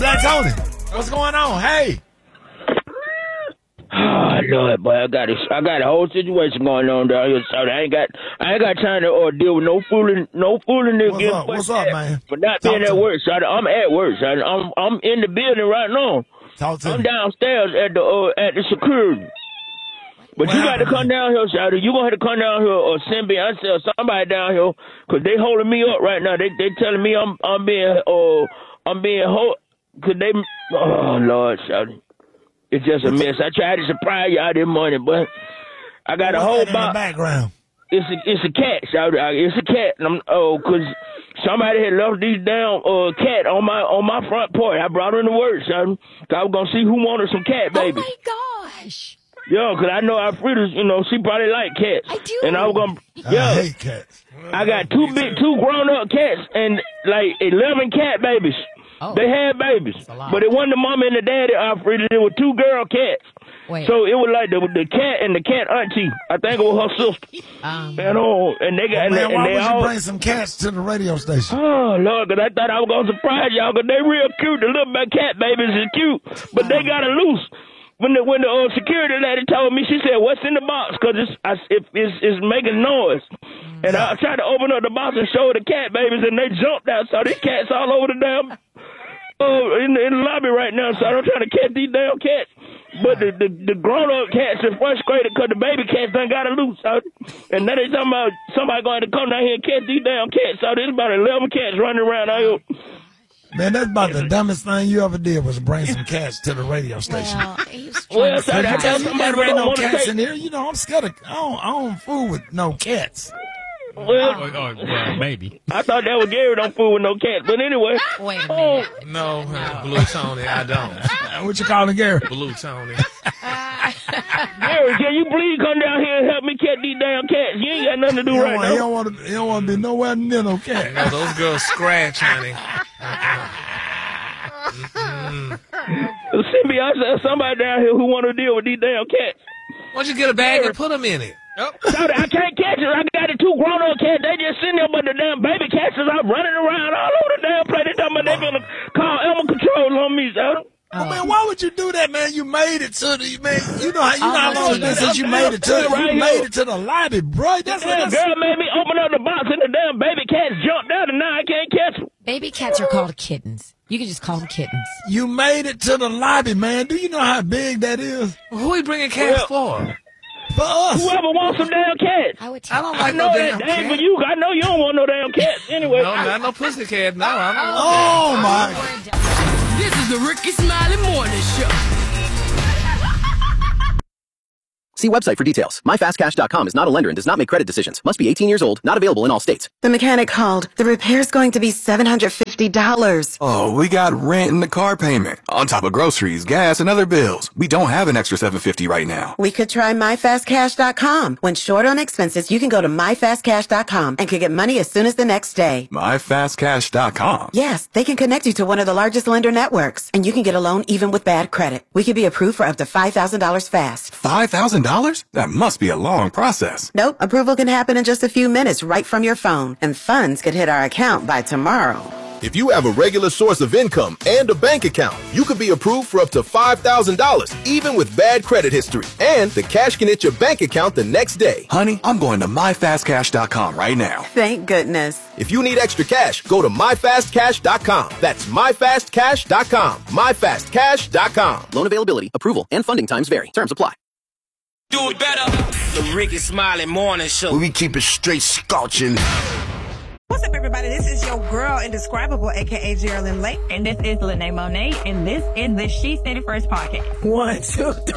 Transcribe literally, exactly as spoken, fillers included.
Black Tony, what's going on? Hey. Oh Lord, boy, I got a, I got a whole situation going on down here, so I ain't got, I ain't got time to uh, deal with no fooling, no fooling. What's up? What's up, man? For not Talk being at work, so I'm at work. So I'm, I'm in the building right now. Talk to I'm me. downstairs at the, uh, at the security. But What you got to happened, come down here, Shawty. You gonna have to come down here or send Beyonce or somebody down here, cause they holding me up right now. They, they telling me I'm, I'm being, uh, I'm being hold, cause they, oh Lord, Shawty. It's just a mess. I tried to surprise y'all this morning, but I got What's a whole that in box. the background? It's a it's a cat, shout out. It's a cat. And I'm, oh, cause somebody had left these damn uh cat on my on my front porch. I brought her in the work, son. Cause I was gonna see who wanted some cat babies. Oh my gosh. Yeah, cause I know Alfreda's, you know, she probably like cats. I do. And I was gonna, yeah. I hate cats. I got two big, two grown up cats and like eleven cat babies. Oh. They had babies, a lot. but it wasn't the mama and the daddy, Alfreda. There were two girl cats. Wait. So it was like the the cat and the cat auntie. I think it was her sister. Um, And oh, and they got Man, and, why they would all. you bring some cats to the radio station? Oh Lord, cause I thought I was gonna surprise y'all, cause they real cute. The little bit cat babies is cute, but they got it loose. When the when the uh, security lady told me, she said, "What's in the box?" Cause it's I, it, it's it's making noise. And I tried to open up the box and show the cat babies, and they jumped out. So these cats all over the damn. Oh, in the, in the lobby right now, so I'm trying to catch these damn cats. But the, the, the grown-up cats are frustrated because the baby cats done got it loose. So, and now they talking about somebody going to come down here and catch these damn cats. So there's about eleven cats running around out here. Man, that's about the dumbest thing you ever did was bring some cats to the radio station. well, he's Well, trying to so I tell You somebody never we ain't don't no want to cats take. in here. You know, I'm scared of, I don't, I don't fool with no cats. Well, Oh, oh, well, maybe. I thought that was Gary don't fool with no cats. But anyway. Wait a Oh, minute. No, uh, Blue Tony, I don't. Uh, What you calling Gary? Blue Tony. Gary, can you please come down here and help me catch these damn cats? You ain't got nothing to do He don't right want, he now. don't want to. He don't want to be nowhere near no cat. No, those girls scratch, honey. Send me out somebody down here who want to deal with these damn cats. Why don't you get a bag and put them in it? Shawty, I can't catch it. I got the two grown-up cats. They just sitting there, but the damn baby cats is out running around all over the damn place. They talking about they gonna call animal control on me, Shawty. Oh, man, why would you do that, man? You made it to the man. You know how you know how long it's been since you made it to you made it to the lobby, bro. That's Yeah, what girl made me open up the box and the damn baby cats jumped out, and now I can't catch them. Baby cats are called kittens. You can just call them kittens. you made it to the lobby, man. Do you know how big that is Who are you bringing cats for? for us? Whoever wants some damn cats. I would I tell don't I like know no that damn that ain't for cat. you. I know you don't want no damn cats. Anyway. No, not no pussy cat. No, I don't want Oh my! This is the Ricky Smiley Morning Show. See website for details. my fast cash dot com is not a lender and does not make credit decisions. Must be eighteen years old. Not available in all states. The mechanic called. The repair's going to be seven hundred fifty dollars. Oh, we got rent and the car payment. On top of groceries, gas, and other bills. We don't have an extra seven hundred fifty dollars right now. We could try my fast cash dot com. When short on expenses, you can go to my fast cash dot com and can get money as soon as the next day. my fast cash dot com. Yes, they can connect you to one of the largest lender networks, and you can get a loan even with bad credit. We could be approved for up to five thousand dollars fast. five thousand dollars? That must be a long process. Nope, approval can happen in just a few minutes right from your phone, and funds could hit our account by tomorrow. If you have a regular source of income and a bank account, you could be approved for up to five thousand dollars, even with bad credit history. And the cash can hit your bank account the next day. Honey, I'm going to my fast cash dot com right now. Thank goodness. If you need extra cash, go to my fast cash dot com. That's my fast cash dot com. my fast cash dot com. Loan availability, approval, and funding times vary. Terms apply. Do it better. The Ricky Smiley Morning Show. We keep it straight scorching. What's up, everybody? This is your girl, Indescribable, a k a. Geraldine Lake. And this is Lene Monet, and this is the She City First podcast. One, two, three.